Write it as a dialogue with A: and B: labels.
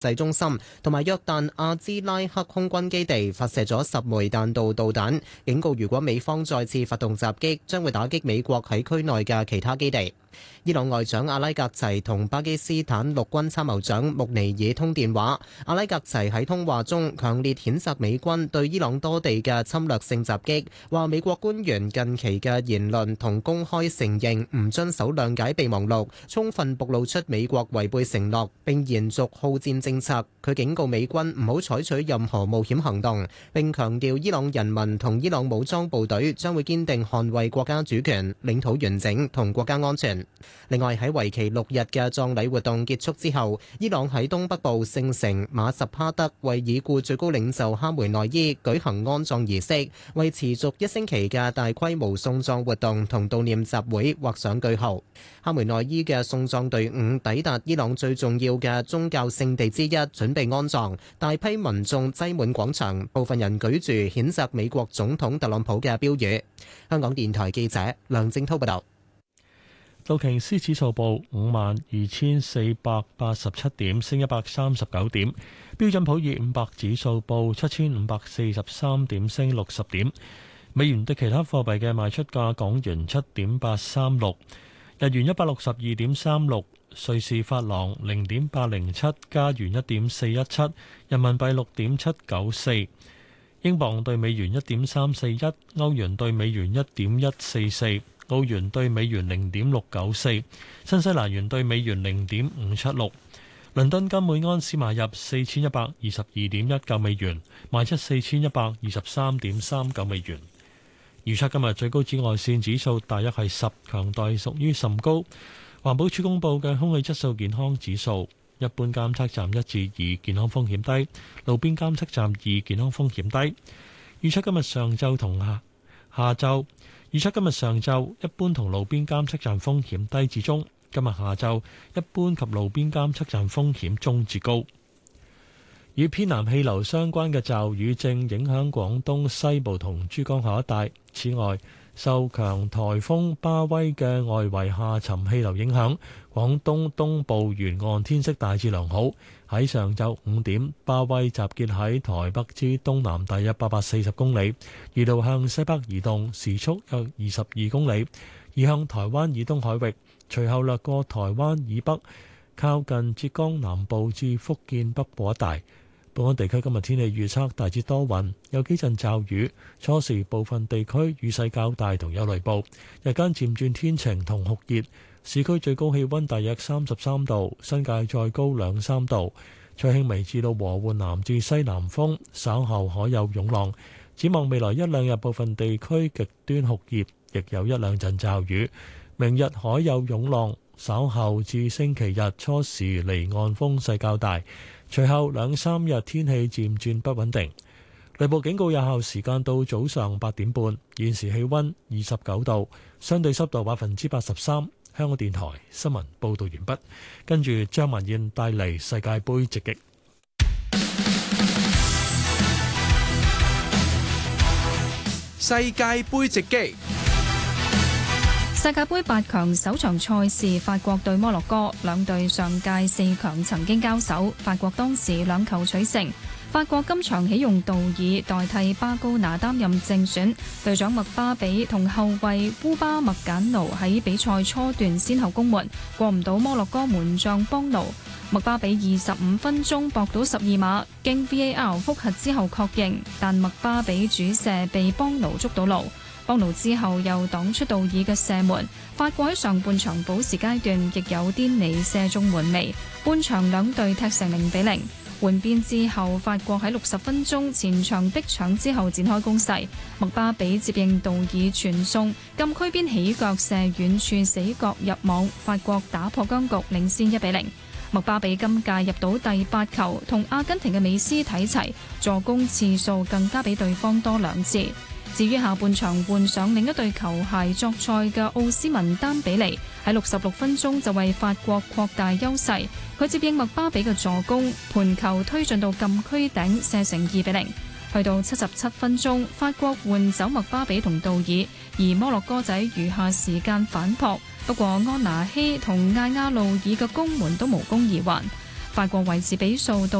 A: 制中心同埋約旦阿茲拉克空軍基地發射咗10枚彈道導彈，警告如果美方再次發動襲擊，將會打擊美國喺區內嘅其他基地。伊朗外長阿拉格齊同巴基斯坦陸軍參謀長穆尼爾通電話。阿拉格齊喺通話中強烈譴責美軍對伊朗多地嘅侵略性襲擊，話美國官員近期嘅言論同公開承認唔遵守諒解備忘錄，充分暴露出美國違背承諾並延續好戰政策。佢警告美軍唔好採取任何冒險行動，並強調伊朗人民同伊朗武裝部隊將會堅定捍衛國家主權、領土完整同國家安全。另外，喺為期6日嘅葬禮活動結束之後，伊朗喺東北部聖城馬什哈德為已故最高領袖哈梅內伊舉行安葬儀式，為持續1星期嘅大規模送葬活動同悼念集會畫上句號。哈梅內伊嘅送葬隊伍抵達伊朗最重要嘅宗教聖地之一，準備安葬。大批民眾擠滿廣場，部分人舉住譴責美國總統特朗普嘅標語。香港電台記者梁正滔報道。
B: 道瓊斯指數報52,487點，升139點。標準普爾500指數報7,543點，升60點。美元對其他貨幣嘅賣出價：港元7.836，日元162.36，瑞士法郎0.807，加元1.417，人民幣6.794，英鎊對美元1.341，歐元對美元1.144。澳元對美元0.694，新西蘭元對美元0.576。倫敦金每安士買入4122.19美元，賣出4123.39美元。預測今日最高紫外線指數大約係10，強度屬於甚高。環保署公布嘅空氣質素健康指數，一般監測站1至2，健康風險低；路邊監測站2，健康風險低。預測今日上晝同下晝。預測今日上晝一般同路邊監測站風險低至中，今日下晝一般及路邊監測站風險中至高。與偏南氣流相關嘅驟雨正影響廣東西部同珠江口一帶。此外，受強颱風巴威嘅外圍下沉氣流影響，廣東東部沿岸天色大致良好。喺上晝5點，巴威集結喺台北之東南大約840公里，預料向西北移動，時速約22公里，移向台灣以東海域，隨後掠過台灣以北，靠近浙江南部至福建北部一帶。本港地區今日天氣預測大致多雲，有幾陣驟雨，初時部分地區雨勢較大同有雷暴，日間漸轉天晴同酷熱，市區最高氣溫大約33度，新界再高2-3度，吹輕微至到和緩南至西南風，稍後可有湧浪。展望未來1-2日，部分地區極端酷熱，亦有1-2陣驟雨。明日海有湧浪，稍後至星期日初時離岸風勢較大。隨後2-3日天氣漸轉不穩定，雷暴警告有效時間到早上8點半。現時氣溫29度，相對濕度83%。香港電台新聞報道完畢，跟住張文燕帶嚟世界盃直擊。
C: 世界盃直擊。
D: 世界盃8強首場賽事，法國對摩洛哥，兩隊上屆4強曾經交手，法國當時2球取勝。法國今場起用道爾代替巴高拿擔任正選，隊長麥巴比同後衛烏巴麥簡奴喺比賽初段先後攻門，過唔到摩洛哥門將邦奴。麥巴比25分鐘搏到12碼，經 VAR 複核之後確認，但麥巴比主射被邦奴捉到路。邦奴之後又擋出道爾嘅射門，法國喺上半場補時階段亦有甸尼射中門楣，半場兩隊踢成0-0。換邊之後，法國喺60分鐘前場逼搶之後展開攻勢，麥巴比接應道爾傳送，禁區邊起腳射遠處死角入網，法國打破僵局，領先1-0。麥巴比今屆入到第8球，同阿根廷嘅美斯睇齊，助攻次數更加比對方多2次。至於下半場換上另一對球鞋作賽嘅奧斯文丹比尼，喺66分鐘就為法國擴大優勢，佢接應麥巴比嘅助攻，盤球推進到禁區頂射成2-0。去到77分鐘，法國換走麥巴比同道爾，而摩洛哥仔餘下時間反撲，不過安拿希同艾亞路爾嘅攻門都無功而還。 法國維持比數到